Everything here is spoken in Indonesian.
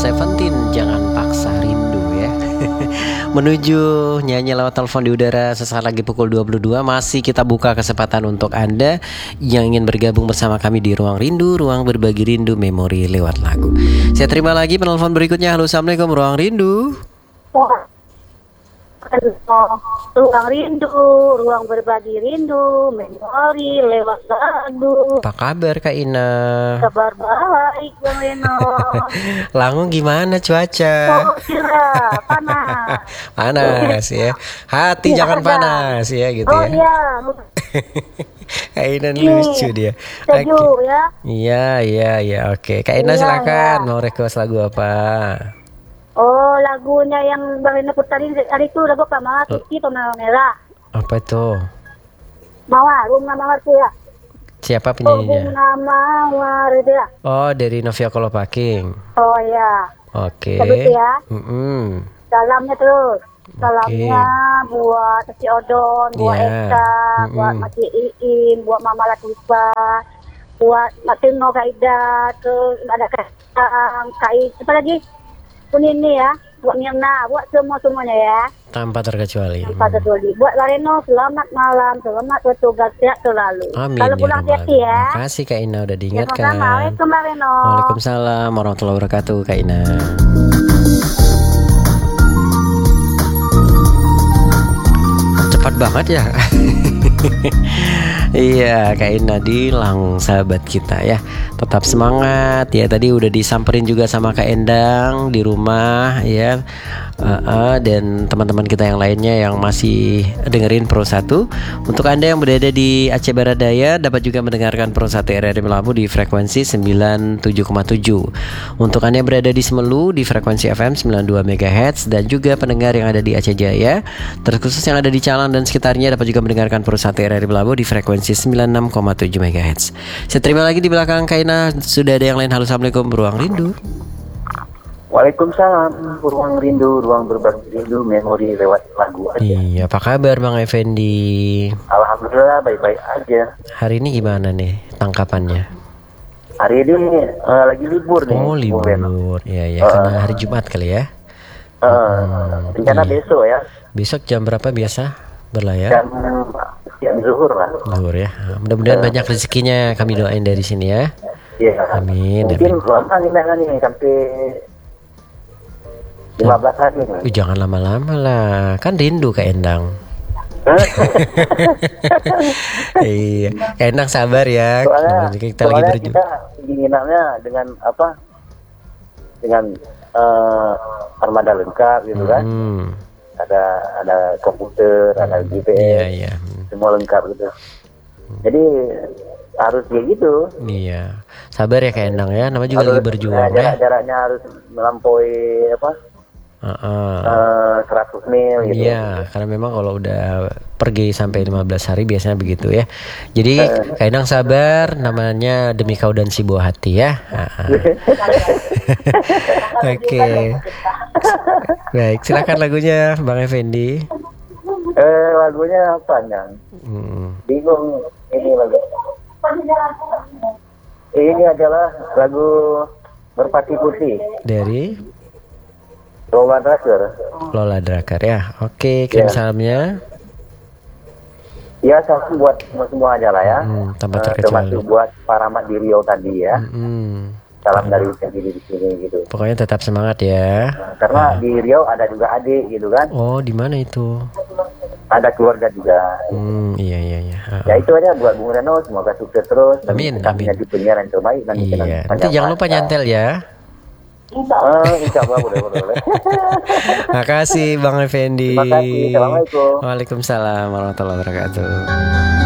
Seventeen, jangan paksa rindu ya. Menuju nyanyi lewat telepon di udara sesaat lagi pukul 22. Masih kita buka kesempatan untuk Anda yang ingin bergabung bersama kami di Ruang Rindu, ruang berbagi rindu memori lewat lagu. Saya terima lagi penelpon berikutnya. Halo, assalamualaikum Ruang Rindu. Ruang rindu, ruang berbagi rindu, memori lewat lagu. Apa kabar Kak Ina? Kabar baik, Bang Reno. Langung gimana cuaca? Oh, kira panas. Panas ya. Hati Ya, jangan ada. panas ya gitu Oh ya. iya, Kak Ina ini lucu dia. sejuk Oke. ya. Iya. Oke. Kak Ina Iya, silakan. iya. Mau request lagu apa? Oh, lagunya yang Bang Reno putarin hari itu lagu apa? Mawar Putih atau Mawar Merah? Apa itu? Mawar, bunga mawar itu ya. Siapa Oh, penyanyinya? bunga mawar itu ya. Oh, dari Novia Kolopaking. Oh iya. Oke. Sebut ya. Mm-mm. Salamnya terus. Salamnya buat Tati Odon, buat Iya. Eka, buat Mati Iin, buat Mama Latifa, buat Matino Kaida, terus ada Kai, apa lagi? Kunini ya, buat Mirna, buat semuanya ya. Tanpa terkecuali. Tanpa terkecuali. Buat Lareno, selamat malam, selamat bertugas sehat selalu. Amin. Kalau pulang rabbal hati-hati ya. alamin. Makasih Kak Ina udah diingatkan. Assalamualaikum Lareno. Waalaikumsalam warahmatullahi wabarakatuh Kak Ina. Cepat banget ya. Iya, Kak Ina Dilang, sahabat kita ya. Tetap semangat ya. Tadi udah disamperin juga sama Kak Endang di rumah ya. Dan teman-teman kita yang lainnya yang masih dengerin Pro 1. Untuk Anda yang berada di Aceh Barat Daya dapat juga mendengarkan Pro 1 RRI Melabu di frekuensi 97,7. Untuk Anda yang berada di Semelu di frekuensi FM 92 MHz dan juga pendengar yang ada di Aceh Jaya, terkhusus yang ada di Calang dan sekitarnya dapat juga mendengarkan Pro 1 RRI Melabu di frekuensi 96,7 MHz. Saya terima lagi di belakang Kaina sudah ada yang lain. Halo, assalamualaikum Ruang Rindu. Waalaikumsalam, ruang rindu, ruang berbagi rindu, memori lewat lagu aja. Iya, apa kabar Bang Effendi? Alhamdulillah baik-baik aja. Hari ini gimana nih tangkapannya? Hari ini lagi libur nih. Oh, Bung Reno. libur. Iya, karena hari Jumat kali ya. Rencana Iya. besok ya, Besok jam berapa biasa berlayar? jam zuhur lah. Zuhur ya. Mudah-mudahan banyak rezekinya, kami doain dari sini ya. Iya. Amin. Mungkin lama nih sampai 15 hari nih. Jangan lama-lama lah, kan rindu Kak Endang. Iya, Kak Endang sabar ya. Kita lagi berjuang. Kita inginannya dengan apa? Dengan armada lengkap gitu kan. Ada komputer, ada GPS, Iya. semua lengkap gitu. Jadi harus kayak gitu. Iya, sabar ya Kak Endang ya. Nama juga lagi berjuang ya. Jaraknya harus melampaui apa? 100 mil gitu. Iya, karena memang kalau udah pergi sampai 15 hari biasanya begitu ya. Jadi Kak Endang sabar, namanya demi kau dan si buah hati ya. Oke. Baik, silakan lagunya Bang Effendi. Lagunya apa Nang? Bingung ini lagu. Ini adalah lagu Merpati Putih Dari Lola Drakar. Lola Drakar ya. Oke, kirim salamnya. Ya, salam buat semua aja lah ya. Tanpa terkecuali. Termasuk buat Pak Rahmat di Riau tadi ya. Salam dari sendiri di sini gitu. Pokoknya tetap semangat ya. Karena di Riau ada juga adik gitu kan. Oh, di mana itu? Ada keluarga juga. Iya. Ya itu aja buat Bung Reno, semoga sukses terus. Amin. Jadi penyiaran yang terbaik. Iya. Nanti jangan lupa nyantel ya. Insya Allah boleh. Makasih Bang Effendi. Terima kasih. Assalamualaikum. Waalaikumsalam warahmatullahi wabarakatuh.